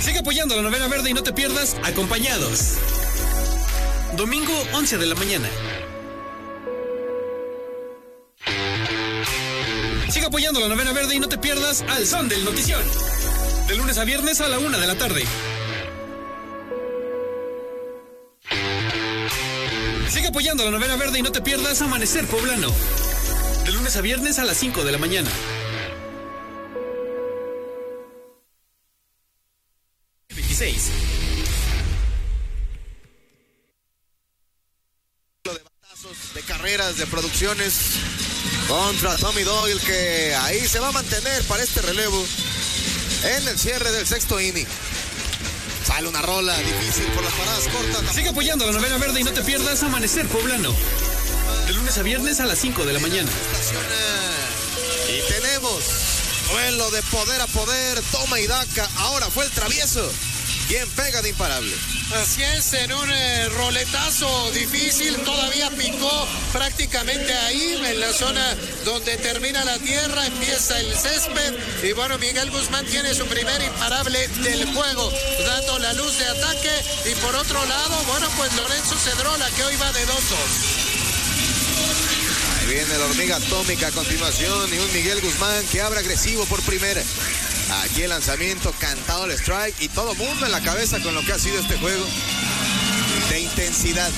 Sigue apoyando a la novena verde y no te pierdas Acompañados. Domingo 11 de la mañana. Sigue apoyando a la novena verde y no te pierdas Al Son del Notición. De lunes a viernes a la 1 de la tarde. Sigue apoyando a la novena verde y no te pierdas Amanecer Poblano. De lunes a viernes a las 5 de la mañana. De carreras, de producciones contra Tommy Doyle, que ahí se va a mantener para este relevo en el cierre del sexto inning. Sale una rola difícil por las paradas cortas. Sigue apoyando a la novena verde y no te pierdas Amanecer Poblano. De lunes a viernes a las 5 de la mañana. Y tenemos duelo de poder a poder, toma y daca. Ahora fue el travieso quien pega de imparable. Así es, en un roletazo difícil, todavía picó prácticamente ahí, en la zona donde termina la tierra, empieza el césped, y bueno, Miguel Guzmán tiene su primer imparable del juego, dando la luz de ataque, y por otro lado, bueno, pues Lorenzo Cedrola, que hoy va de 2-2. Ahí viene la hormiga atómica a continuación, y un Miguel Guzmán que abre agresivo por primera. Aquí el lanzamiento, cantado el strike, y todo mundo en la cabeza con lo que ha sido este juego de intensidad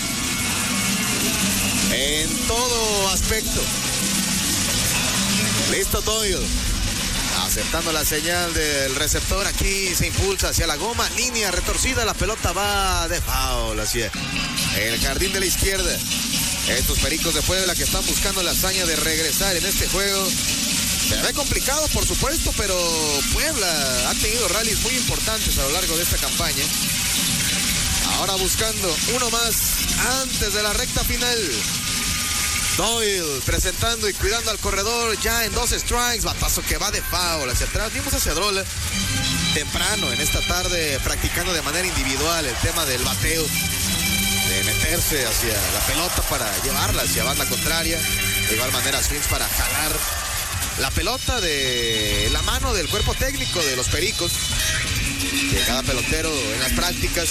en todo aspecto. Listo Doyle, aceptando la señal del receptor, aquí se impulsa hacia la goma, línea retorcida, la pelota va de foul hacia el jardín de la izquierda. Estos Pericos de Puebla que están buscando la hazaña de regresar en este juego. Se ve complicado, por supuesto, pero Puebla ha tenido rallies muy importantes a lo largo de esta campaña. Ahora buscando uno más antes de la recta final. Doyle presentando y cuidando al corredor ya en 2 strikes. Batazo que va de foul hacia atrás. Vimos a Cedrola temprano en esta tarde practicando de manera individual el tema del bateo, de meterse hacia la pelota para llevarla hacia banda contraria. De igual manera swings para jalar la pelota de la mano del cuerpo técnico de los Pericos, de cada pelotero en las prácticas.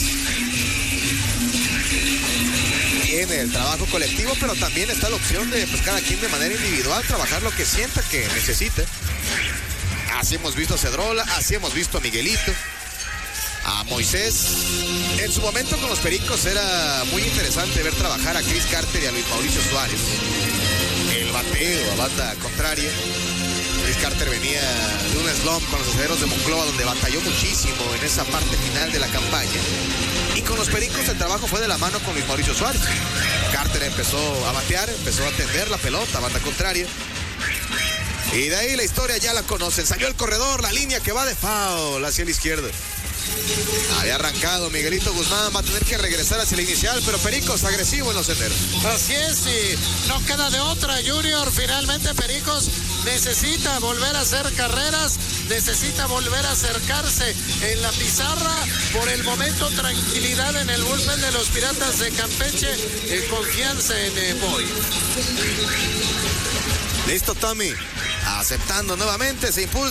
Tiene el trabajo colectivo, pero también está la opción de pues, cada quien de manera individual trabajar lo que sienta que necesita. Así hemos visto a Cedrola, así hemos visto a Miguelito, a Moisés. En su momento con los Pericos era muy interesante ver trabajar a Chris Carter y a Luis Mauricio Suárez. El bateo a banda contraria. Chris Carter venía de un slump con los Acereros de Monclova, donde batalló muchísimo en esa parte final de la campaña. Y con los Pericos el trabajo fue de la mano con Luis Mauricio Suárez. Carter empezó a batear, empezó a tender la pelota a banda contraria. Y de ahí la historia ya la conocen. Salió el corredor, la línea que va de foul hacia la izquierda. Había arrancado Miguelito Guzmán, va a tener que regresar hacia la inicial, pero Pericos agresivo en los senderos. Así es, y no queda de otra, Junior. Finalmente Pericos necesita volver a hacer carreras, necesita volver a acercarse en la pizarra. Por el momento, tranquilidad en el bullpen de los Piratas de Campeche, confianza en Boy. Listo, Tommy, aceptando nuevamente, se impulsa.